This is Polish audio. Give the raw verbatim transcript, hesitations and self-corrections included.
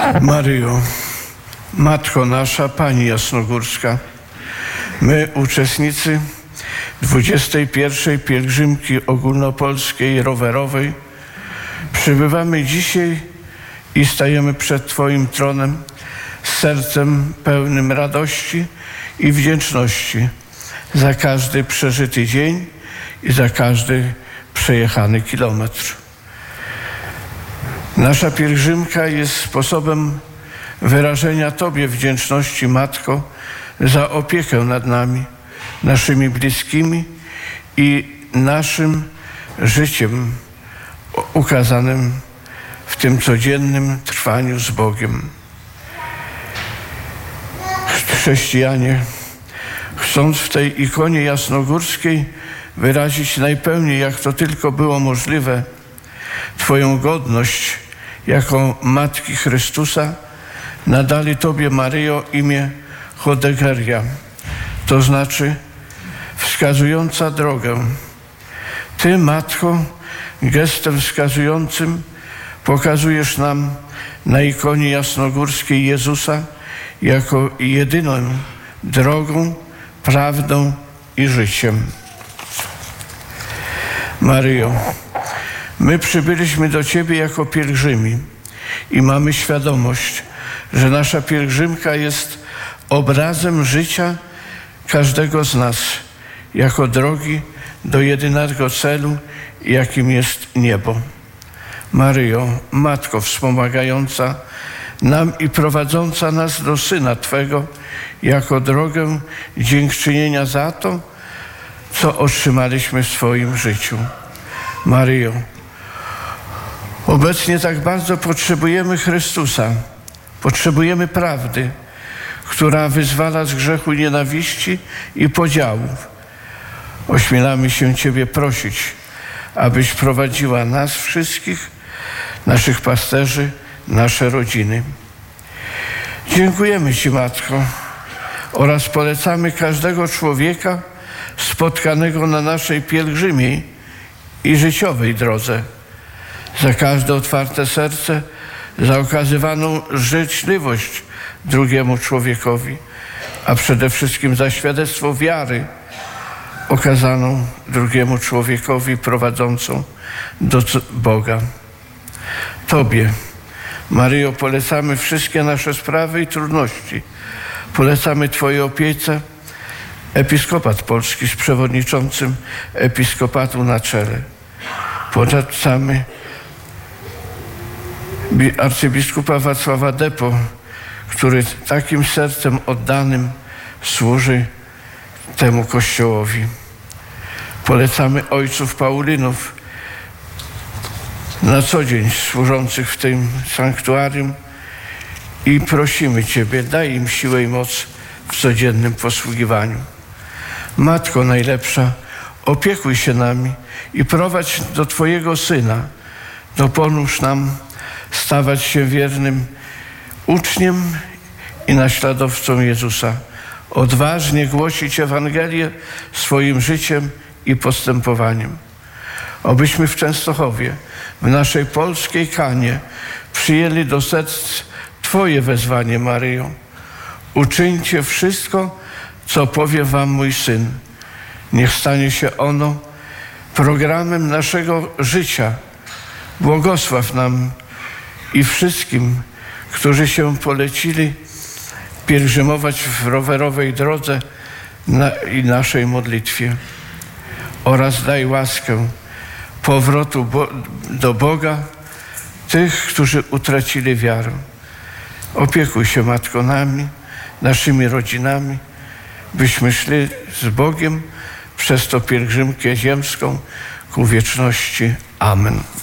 Maryjo, Matko nasza, Pani Jasnogórska, my, uczestnicy dwudziestej pierwszej pielgrzymki ogólnopolskiej rowerowej, przybywamy dzisiaj i stajemy przed Twoim tronem z sercem pełnym radości i wdzięczności za każdy przeżyty dzień i za każdy przejechany kilometr. Nasza pielgrzymka jest sposobem wyrażenia Tobie wdzięczności, Matko, za opiekę nad nami, naszymi bliskimi i naszym życiem ukazanym w tym codziennym trwaniu z Bogiem. Chrześcijanie, chcąc w tej ikonie jasnogórskiej wyrazić najpełniej, jak to tylko było możliwe, Twoją godność jako Matki Chrystusa, nadali Tobie, Maryjo, imię Chodegeria, to znaczy wskazująca drogę. Ty, Matko, gestem wskazującym pokazujesz nam na ikonie jasnogórskiej Jezusa jako jedyną drogą, prawdą i życiem. Maryjo, my przybyliśmy do Ciebie jako pielgrzymi i mamy świadomość, że nasza pielgrzymka jest obrazem życia każdego z nas jako drogi do jedynego celu, jakim jest niebo. Maryjo, Matko wspomagająca nam i prowadząca nas do Syna Twego jako drogę dziękczynienia za to, co otrzymaliśmy w swoim życiu. Maryjo, obecnie tak bardzo potrzebujemy Chrystusa, potrzebujemy prawdy, która wyzwala z grzechu nienawiści i podziałów. Ośmielamy się Ciebie prosić, abyś prowadziła nas wszystkich, naszych pasterzy, nasze rodziny. Dziękujemy Ci, Matko, oraz polecamy każdego człowieka spotkanego na naszej pielgrzymie i życiowej drodze za każde otwarte serce, za okazywaną życzliwość drugiemu człowiekowi, a przede wszystkim za świadectwo wiary okazaną drugiemu człowiekowi prowadzącą do Boga. Tobie, Maryjo, polecamy wszystkie nasze sprawy i trudności. Polecamy Twojej opiece Episkopat Polski z przewodniczącym Episkopatu na czele. Polecamy arcybiskupa Wacława Depo, który takim sercem oddanym służy temu Kościołowi. Polecamy ojców Paulinów na co dzień służących w tym sanktuarium i prosimy Ciebie, daj im siłę i moc w codziennym posługiwaniu. Matko najlepsza, opiekuj się nami i prowadź do Twojego Syna. Dopomóż nam stawać się wiernym uczniem i naśladowcą Jezusa. Odważnie głosić Ewangelię swoim życiem i postępowaniem. Obyśmy w Częstochowie, w naszej polskiej Kanie, przyjęli do serc Twoje wezwanie, Maryjo. Uczyńcie wszystko, co powie Wam mój Syn. Niech stanie się ono programem naszego życia. Błogosław nam i wszystkim, którzy się polecili pielgrzymować w rowerowej drodze na, i naszej modlitwie. Oraz daj łaskę powrotu bo, do Boga tych, którzy utracili wiarę. Opiekuj się, Matko, nami, naszymi rodzinami, byśmy szli z Bogiem przez tą pielgrzymkę ziemską ku wieczności. Amen.